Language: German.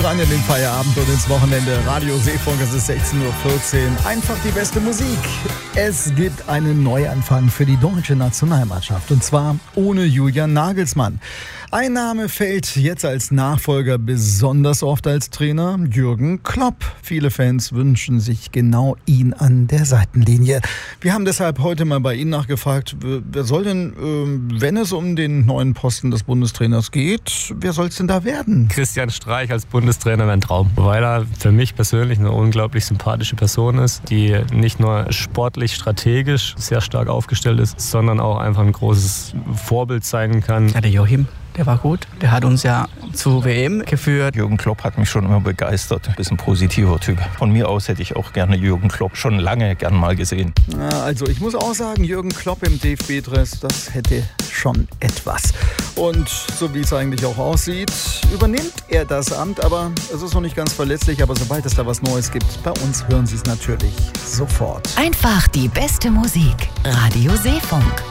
Rein in den Feierabend und ins Wochenende. Radio Seefunk, es ist 16.14 Uhr. Einfach die beste Musik. Es gibt einen Neuanfang für die deutsche Nationalmannschaft. Und zwar ohne Julian Nagelsmann. Ein Name fällt jetzt als Nachfolger besonders oft als Trainer: Jürgen Klopp. Viele Fans wünschen sich genau ihn an der Seitenlinie. Wir haben deshalb heute mal bei Ihnen nachgefragt, wer soll denn, wenn es um den neuen Posten des Bundestrainers geht, wer soll es denn da werden? Christian Streich als Bundestrainer wäre ein Traum, weil er für mich persönlich eine unglaublich sympathische Person ist, die nicht nur sportlich, strategisch sehr stark aufgestellt ist, sondern auch einfach ein großes Vorbild sein kann. Ja, der Joachim, der war gut. Der hat uns ja zur WM geführt. Jürgen Klopp hat mich schon immer begeistert. Ist ein positiver Typ. Von mir aus hätte ich auch gerne Jürgen Klopp schon lange gern mal gesehen. Ja, also ich muss auch sagen, Jürgen Klopp im DFB-Dress, das hätte schon etwas. Und so wie es eigentlich auch aussieht, übernimmt er das Amt, aber es ist noch nicht ganz verlässlich. Aber sobald es da was Neues gibt, bei uns hören Sie es natürlich sofort. Einfach die beste Musik. Radio Seefunk.